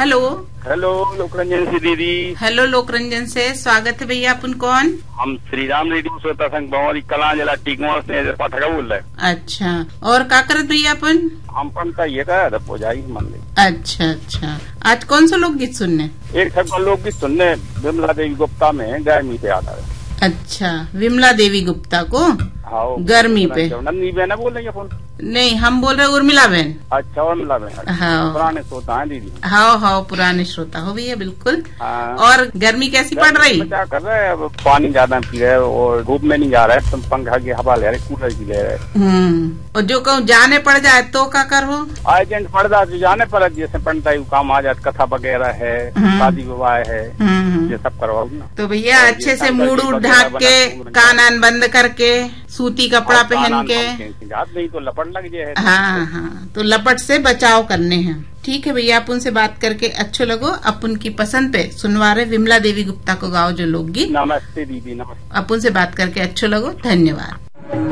Hello hello लोकरंजन से दीदी। Hello लोकरंजन से स्वागत है भैया। अपन कौन? हम श्री राम रेडियो श्रोता संघ बंवारी कला जिला टीकमोर से पाठक बोल रहे हैं। अच्छा, और क्या करत भैया अपन? हम पंता ये कहा पूजाई मंदिर। अच्छा, आज कौन सा लोकगीत सुनने? एक सब लोकगीत सुनने विमला देवी गुप्ता में गर्मी पे आता है। अच्छा, विमला देवी गुप्ता को हाँ, गर्मी पे। नन्नी बहन बोल रही है फोन? नहीं, हम बोल रहे उर्मिला बहन। अच्छा, उर्मिला बहन। हाँ, पुराने श्रोता है दीदी। हाँ, पुराने श्रोता हो भैया, बिल्कुल। हाँ। और गर्मी कैसी पड़ रही? क्या कर रहे हैं, अब पानी ज्यादा पी रहे और धूप में नहीं जा रहा है, तुम पंखा की हवा ले रहे, कूलर की ले रहे। और जो कहूँ जाने पड़ जाए तो क्या करो? अर्जेंट पड़ जाए तो जाने पड़ा, जैसे पंता काम आ जाए, कथा वगैरह है, शादी विवाह है, ये सब करवाओ ना। तो भैया अच्छे से मुड़ ढाक के, कान बंद करके, सूती कपड़ा पहन के। नहीं तो लपट लग जाए। हाँ, तो लपट से बचाव करने हैं। ठीक है भैया, अपन से बात करके अच्छो लगो। अपन की पसंद पे सुनवा रहे विमला देवी गुप्ता को गाओ जो लोकगीत। नमस्ते दीदी, नमस्ते। अपन से बात करके अच्छो लगो, धन्यवाद।